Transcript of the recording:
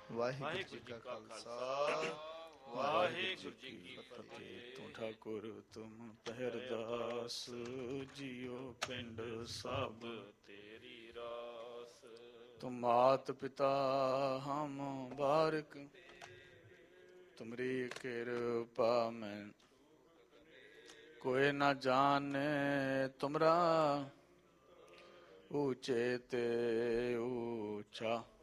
ਵਾਹਿਗੁਰੂ ਜੀ ਕਾ ਖਾਲਸਾ ਵਾਹਿਗੁਰੂ ਜੀ ਕੀ ਫਤਿਹ। ਤੂੰ ਠਾਕੁਰ ਤੁਮ ਪਹਿਰਦਾਸ ਜੀਓ ਪਿੰਡ ਸਭ ਤੇਰੀ ਰਾਸ। ਤੁਮ ਮਾਤ ਪਿਤਾ ਹਮ ਬਾਰਿਕ ਤੁਮਰੀ ਕਿਰਪਾ ਮੈਂ ਕੋਇ ਨਾ ਜਾਣੇ ਤੁਮਰਾ ਊਚੇ ਤੇ ਊਚਾ।